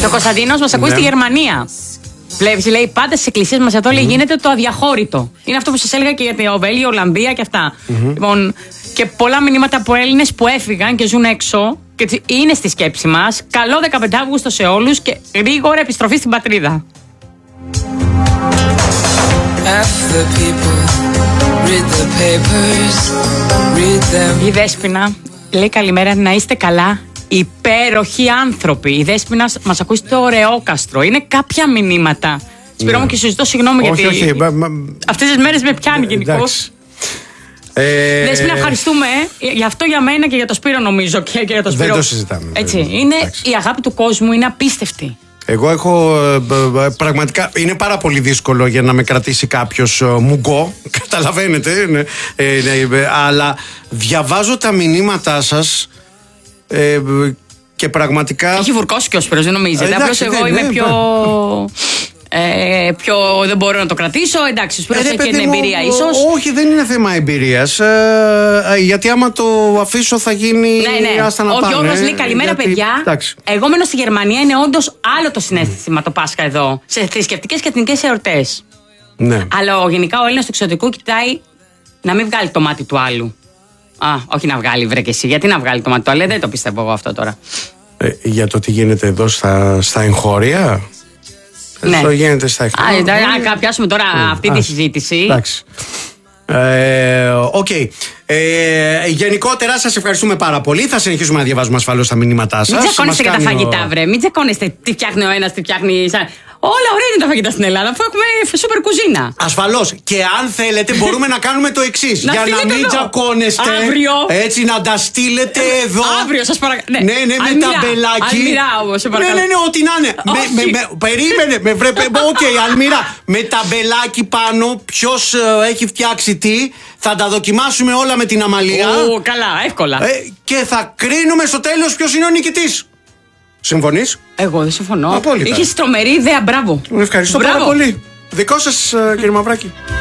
Και ο Κωνσταντίνος μας ακούει στη Γερμανία. Βλέπεις, λέει, πάντα στις εκκλησίες μας εδώ λέει, γίνεται το αδιαχώρητο. Είναι αυτό που σας έλεγα και για το Βέλγιο, Ολλανδία και αυτά. Λοιπόν, και πολλά μηνύματα από Έλληνες που έφυγαν και ζουν έξω και είναι στη σκέψη μας. Καλό 15 Αύγουστο σε όλους και γρήγορα επιστροφή στην πατρίδα. Η Δέσποινα λέει καλημέρα, να είστε καλά. Υπέροχοι άνθρωποι. Η Δέσποινα μας ακούει στο Ωραιόκαστρο. Είναι κάποια μηνύματα. Σπυρό μου και σου ζητώ συγγνώμη γιατί. Όχι. Αυτές τις μέρες με πιάνει γενικώς. Δέσποινα, ευχαριστούμε. Γι' αυτό για μένα και για το Σπύρο νομίζω. Και για το Σπύρο. Δεν το συζητάμε. Έτσι. Είναι, η αγάπη του κόσμου είναι απίστευτη. Εγώ έχω πραγματικά. Είναι πάρα πολύ δύσκολο για να με κρατήσει κάποιος μουγκό. Καταλαβαίνετε. Αλλά διαβάζω τα μηνύματά σας. Και πραγματικά. Έχει βουρκώσει και ο Σπύρος, δεν νομίζετε. Απλώς εγώ είμαι πιο. Δεν μπορώ να το κρατήσω. Εντάξει, ο Σπύρος έχει και την εμπειρία, ίσως. Όχι, δεν είναι θέμα εμπειρίας. Γιατί άμα το αφήσω θα γίνει. Ναι. Ο Γιώργος λέει καλημέρα, παιδιά. Εντάξει. Εγώ μένω στη Γερμανία, είναι όντως άλλο το συναίσθημα το Πάσχα εδώ. Σε θρησκευτικές και εθνικές εορτές. Ναι. Αλλά γενικά ο Έλληνας του εξωτικού κοιτάει να μην βγάλει το μάτι του άλλου. Όχι να βγάλει, βρε και εσύ. Γιατί να βγάλει το μάτι του άλλου, δεν το πιστεύω εγώ αυτό τώρα. Για το τι γίνεται εδώ στα εγχώρια. Ναι. Το γίνεται στα εγχώρια. Αν πιάσουμε τώρα αυτή τη συζήτηση. Εντάξει. Οκ. Γενικότερα σας ευχαριστούμε πάρα πολύ. Θα συνεχίσουμε να διαβάζουμε ασφαλώς τα μηνύματά σας. Μην τσακώνεστε για τα φαγητά, βρε. Μην τσακώνεστε τι φτιάχνει ο ένας, τι φτιάχνει. Όλα ωραία είναι τα φαγητά στην Ελλάδα, αφού έχουμε σούπερ κουζίνα. Ασφαλώς. Και αν θέλετε, μπορούμε να κάνουμε το εξής. Για να μην τσακώνεστε. Αύριο. Έτσι, να τα στείλετε εδώ. Αύριο, σας παρακαλώ. Ναι, με ταμπελάκι. Αλμυρά όμως, σε παρακαλώ. Ναι, ό,τι να είναι. Περίμενε. Οκ, Αλμυρά. Με ταμπελάκι πάνω, ποιος έχει φτιάξει τι. Θα τα δοκιμάσουμε όλα με την Αμαλία. Καλά, εύκολα. Και θα κρίνουμε στο τέλος ποιος είναι ο νικητής. Συμφωνείς? Εγώ δεν συμφωνώ. Απόλυτα. Είχες τρομερή ιδέα, μπράβο. Ευχαριστώ πάρα πολύ. Δικό σας, κύριε Μαυράκη.